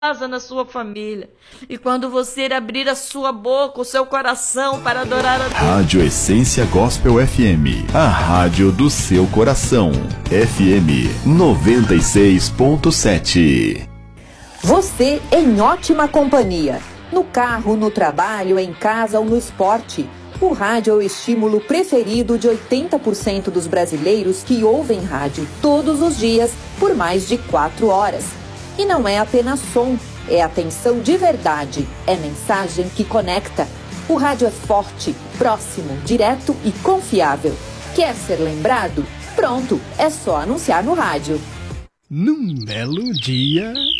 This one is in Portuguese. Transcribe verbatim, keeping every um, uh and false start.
casa, na sua família. E quando você abrir a sua boca, o seu coração para adorar a Deus. Rádio Essência Gospel F M, a rádio do seu coração. F M noventa e seis ponto sete. Você em ótima companhia. No carro, no trabalho, em casa ou no esporte. O rádio é o estímulo preferido de oitenta por cento dos brasileiros que ouvem rádio todos os dias por mais de quatro horas. E não é apenas som, é atenção de verdade, é mensagem que conecta. O rádio é forte, próximo, direto e confiável. Quer ser lembrado? Pronto, é só anunciar no rádio. Num belo dia...